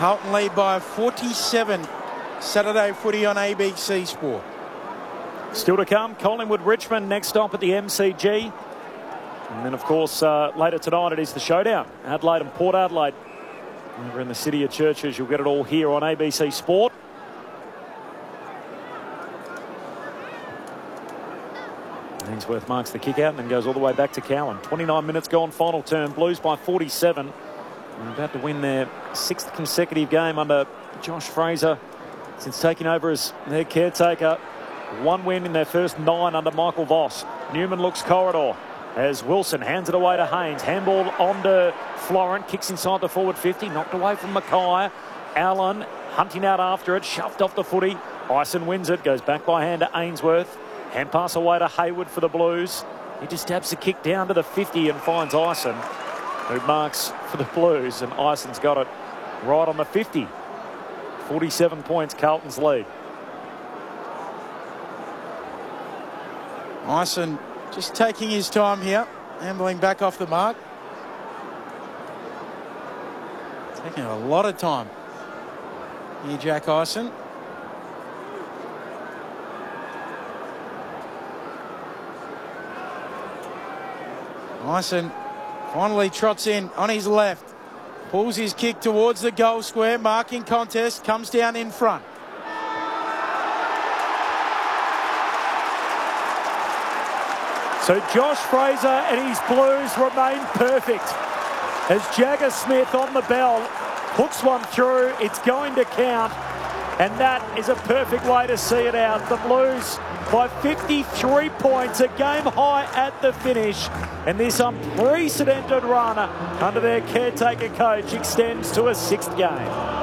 Carlton lead by 47. Saturday footy on ABC Sport. Still to come, Collingwood-Richmond next stop at the MCG. And then, of course, later tonight it is the showdown. Adelaide and Port Adelaide. Over in the City of Churches, you'll get it all here on ABC Sport. Ainsworth marks the kick out and then goes all the way back to Cowan. 29 minutes gone, final term. Blues by 47. They're about to win their 6th consecutive game under Josh Fraser since taking over as their caretaker. 1 win in their first 9 under Michael Voss. Newman looks corridor as Wilson hands it away to Haynes. Handball onto Florent. Kicks inside the forward 50. Knocked away from Mackay. Allen hunting out after it. Shoved off the footy. Ison wins it. Goes back by hand to Ainsworth. Hand pass away to Hayward for the Blues. He just stabs the kick down to the 50 and finds Ison, who marks for the Blues. And Ison's got it right on the 50. 47 points, Carlton's lead. Ison just taking his time here, ambling back off the mark. Taking a lot of time. Here, Jack Ison. Ison finally trots in on his left. Pulls his kick towards the goal square. Marking contest. Comes down in front. So Josh Fraser and his Blues remain perfect as Jagger Smith on the bell hooks one through. It's going to count, and that is a perfect way to see it out. The Blues by 53 points, a game high at the finish, and this unprecedented run under their caretaker coach extends to a 6th game.